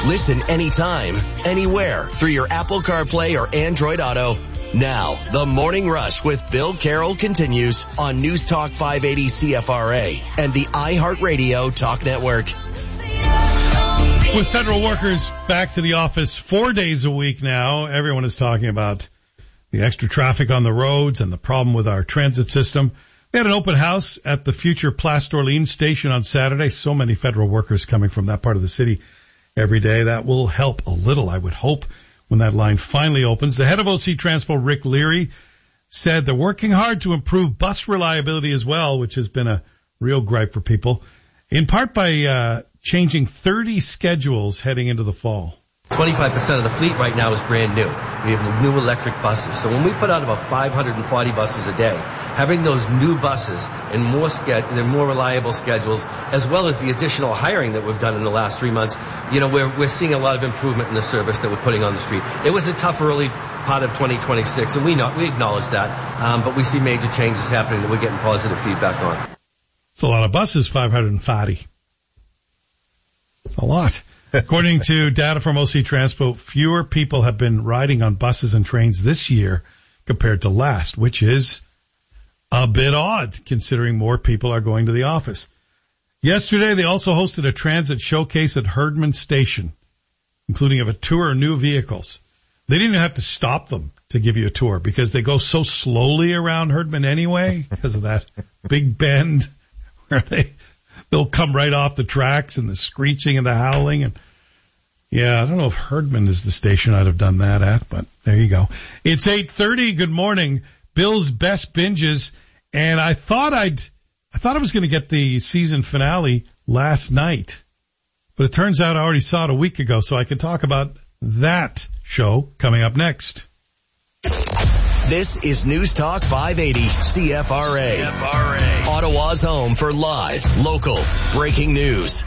Listen anytime, anywhere through your Apple CarPlay or Android Auto. Now, the Morning Rush with Bill Carroll continues on News Talk 580 CFRA and the iHeartRadio Talk Network. With federal workers back to the office 4 days a week now, everyone is talking about the extra traffic on the roads and the problem with our transit system. We had an open house at the future Place d'Orleans station on Saturday. So many federal workers coming from that part of the city every day. That will help a little, I would hope, when that line finally opens. The head of OC Transpo, Rick Leary, said they're working hard to improve bus reliability as well, which has been a real gripe for people, in part by changing 30 schedules heading into the fall. 25% of the fleet right now is brand new. We have new electric buses. So when we put out about 540 buses a day, having those new buses and more reliable schedules, as well as the additional hiring that we've done in the last 3 months, we're seeing a lot of improvement in the service that we're putting on the street. It was a tough early part of 2026, and we acknowledge that, but we see major changes happening that we're getting positive feedback on. It's a lot of buses, 540. It's a lot. According to data from OC Transpo, fewer people have been riding on buses and trains this year compared to last, which is a bit odd considering more people are going to the office. Yesterday, they also hosted a transit showcase at Herdman Station, including a tour of new vehicles. They didn't even have to stop them to give you a tour because they go so slowly around Herdman anyway because of that big bend where they'll come right off the tracks and the screeching and the howling. And yeah, I don't know if Herdman is the station I'd have done that at, but there you go. It's 8:30. Good morning. Bill's best binges. And I thought I was going to get the season finale last night, but it turns out I already saw it a week ago, so I can talk about that show coming up next. This is News Talk 580 CFRA. Ottawa's home for live, local, breaking news.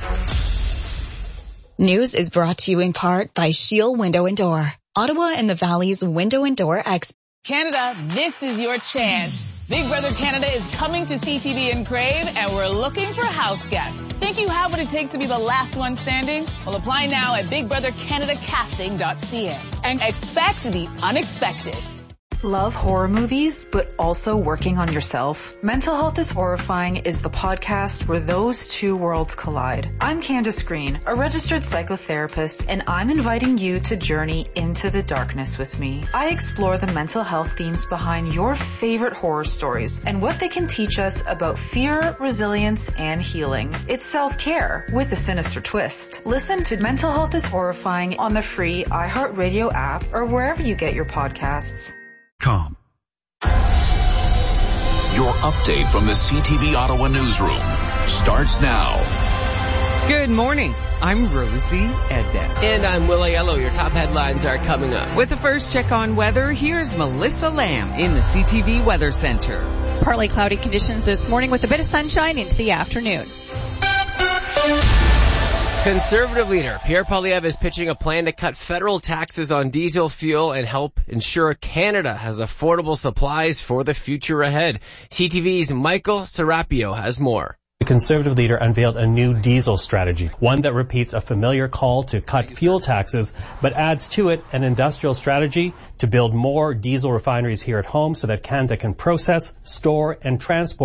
News is brought to you in part by Shield Window and Door, Ottawa and the Valley's window and door expert. Canada, this is your chance. Big Brother Canada is coming to CTV and Crave, and we're looking for house guests. Think you have what it takes to be the last one standing? Well, apply now at bigbrothercanadacasting.ca and expect the unexpected. Love horror movies, but also working on yourself? Mental Health is Horrifying is the podcast where those two worlds collide. I'm Candace Green, a registered psychotherapist, and I'm inviting you to journey into the darkness with me. I explore the mental health themes behind your favorite horror stories and what they can teach us about fear, resilience, and healing. It's self-care with a sinister twist. Listen to Mental Health is Horrifying on the free iHeartRadio app or wherever you get your podcasts. Your update from the CTV Ottawa newsroom starts now. Good morning. I'm Rosie Edden. And I'm Will Aiello. Your top headlines are coming up. With the first check on weather, here's Melissa Lamb in the CTV Weather Center. Partly cloudy conditions this morning with a bit of sunshine into the afternoon. Conservative leader Pierre Poilievre is pitching a plan to cut federal taxes on diesel fuel and help ensure Canada has affordable supplies for the future ahead. CTV's Michael Serapio has more. The Conservative leader unveiled a new diesel strategy, one that repeats a familiar call to cut fuel taxes, but adds to it an industrial strategy to build more diesel refineries here at home so that Canada can process, store, and transport